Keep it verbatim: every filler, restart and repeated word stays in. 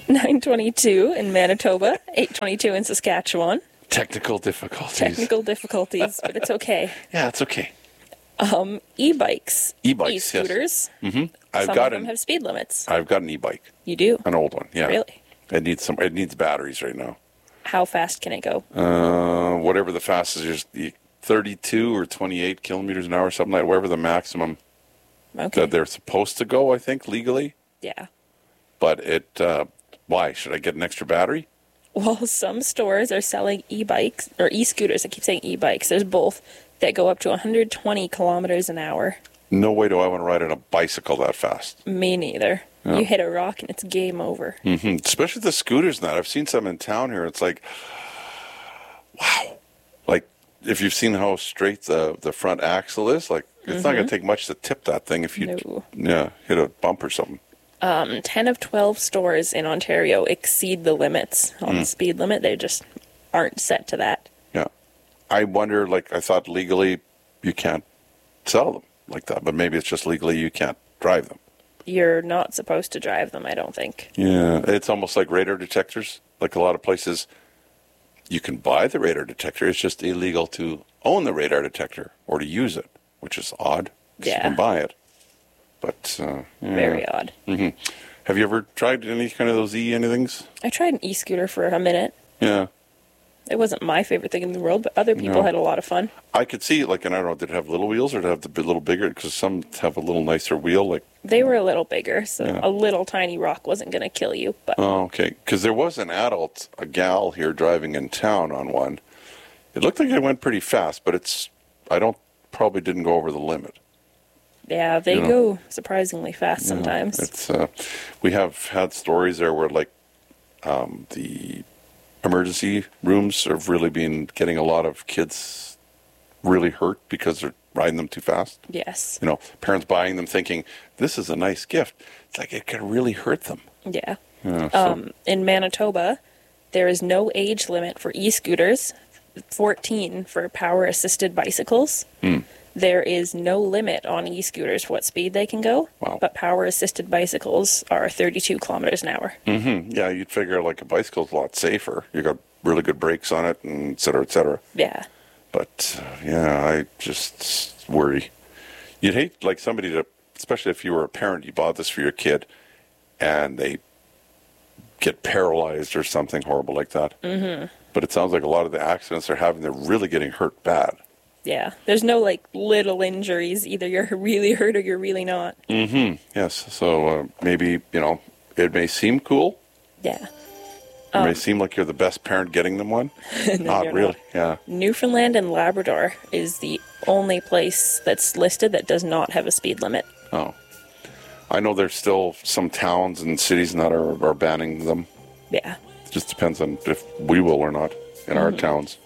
nine twenty-two in Manitoba, eight twenty-two in Saskatchewan. Technical difficulties. Technical difficulties, but it's okay. Yeah, it's okay. Um, e-bikes. E-bikes, E-scooters. Yes. Mm-hmm. I've Some got of them an, have speed limits. I've got an e-bike. You do? An old one, yeah. Really? It needs some. It needs batteries right now. How fast can it go? Uh, whatever the fastest is, the thirty-two or twenty-eight kilometers an hour, something like whatever the maximum Okay. that they're supposed to go, I think, legally. Yeah. But it, uh, why? Should I get an extra battery? Well, some stores are selling e-bikes, or e-scooters, I keep saying e-bikes, there's both, that go up to one hundred twenty kilometers an hour. No way do I want to ride on a bicycle that fast. Me neither. Yeah. You hit a rock and it's game over. Mm-hmm. Especially the scooters now. I've seen some in town here. It's like, wow. Like, if you've seen how straight the, the front axle is, like, it's Mm-hmm. not going to take much to tip that thing if you No. yeah, hit a bump or something. Um, ten of twelve stores in Ontario exceed the limits on Mm. the speed limit. They just aren't set to that. Yeah. I wonder, like, I thought legally you can't sell them like that, but maybe it's just legally you can't drive them. You're not supposed to drive them, I don't think. Yeah. It's almost like radar detectors. Like a lot of places, you can buy the radar detector. It's just illegal to own the radar detector or to use it, which is odd. 'Cause Yeah. You can buy it. But, uh, yeah. Very odd. hmm Have you ever tried any kind of those e-anythings? I tried an e-scooter for a minute. Yeah. It wasn't my favorite thing in the world, but other people No. had a lot of fun. I could see, like, and I don't know, did it have little wheels or did it have the bi- little bigger? Because some have a little nicer wheel, like. They were a little bigger, so Yeah. a little tiny rock wasn't going to kill you. But Oh, okay. Because there was an adult, a gal here driving in town on one. It looked like it went pretty fast, but it's, I don't, probably didn't go over the limit. yeah, they Yeah. go surprisingly fast Yeah, sometimes. It's, uh, we have had stories there where, like, um, the emergency rooms have really been getting a lot of kids really hurt because they're riding them too fast. Yes. You know, parents buying them thinking, this is a nice gift. It's like it could really hurt them. Yeah. Yeah, so- Um, in Manitoba, there is no age limit for e-scooters, fourteen for power-assisted bicycles. Hmm. There is no limit on e-scooters for what speed they can go, Wow. but power-assisted bicycles are thirty-two kilometers an hour. Mhm. Yeah, you'd figure like a bicycle's a lot safer. You got really good brakes on it, and et cetera, et cetera. Yeah. But uh, yeah, I just worry. You'd hate like somebody to, especially if you were a parent, you bought this for your kid, and they get paralyzed or something horrible like that. Mm-hmm. But it sounds like a lot of the accidents they're having, they're really getting hurt bad. Yeah. There's no, like, little injuries. Either you're really hurt or you're really not. Mm-hmm. Yes. So uh, maybe, you know, it may seem cool. Yeah. It may seem like you're the best parent getting them one. And then Not you're really. not. Yeah. Newfoundland and Labrador is the only place that's listed that does not have a speed limit. Oh. I know there's still some towns and cities that are, are banning them. Yeah. It just depends on if we will or not in our towns.